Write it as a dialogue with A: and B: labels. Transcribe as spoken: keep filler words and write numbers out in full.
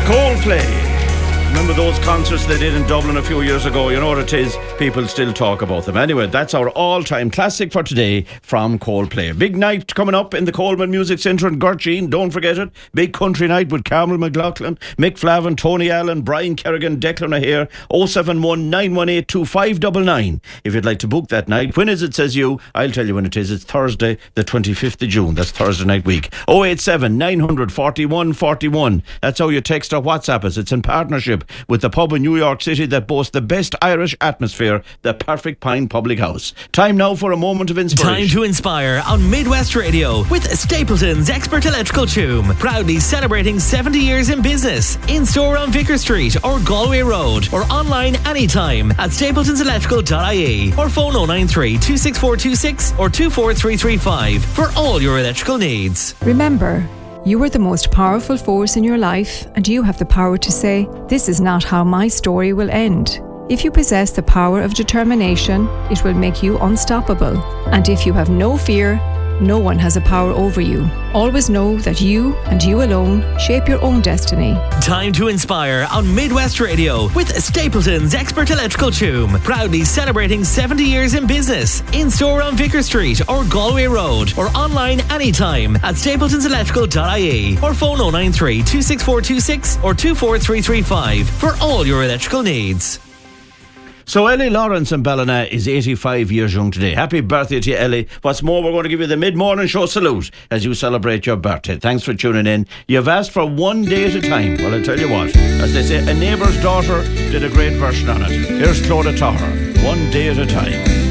A: Coldplay. Remember those concerts they did in Dublin a few years ago? You know what it is? People still talk about them. Anyway, that's our all-time classic for today from Coldplay. Big night coming up in the Coleman Music Centre in Gurteen. Don't forget it. Big country night with Carmel McLaughlin, Mick Flavin, Tony Allen, Brian Kerrigan, Declan O'Hare. oh seven one, nine one eight, two five nine nine if you'd like to book that night. When is it, says you? I'll tell you when it is. It's Thursday the twenty-fifth of June. That's Thursday night week. oh eight seven, nine hundred, forty-one forty-one. That's how you text or WhatsApp us. It's in partnership with the pub in New York City that boasts the best Irish atmosphere, the Perfect Pine Public House. Time now for a moment of inspiration.
B: Time to inspire on Midwest Radio with Stapleton's Expert Electrical Tomb. Proudly celebrating seventy years in business. In store on Vicar Street or Galway Road, or online anytime at stapletons electrical dot I E, or phone oh nine three, two six four two six or two four three three five for all your electrical needs.
C: Remember, you are the most powerful force in your life, and you have the power to say, "This is not how my story will end." If you possess the power of determination, it will make you unstoppable. And if you have no fear, no one has a power over you. Always know that you and you alone shape your own destiny.
B: Time to inspire on Midwest Radio with Stapleton's Expert Electrical Tomb. Proudly celebrating seventy years in business. In store on Vicar Street or Galway Road, or online anytime at stapletons electrical dot I E, or phone oh nine three, two six four two six or two four three three five for all your electrical needs.
A: So Ellie Lawrence in Ballina is eighty-five years young today. Happy birthday to you, Ellie. What's more, we're going to give you the mid-morning show salute as you celebrate your birthday. Thanks for tuning in. You've asked for one day at a time. Well, I'll tell you what, as they say, a neighbour's daughter did a great version on it. Here's Clodagh Tahir, One Day at a Time.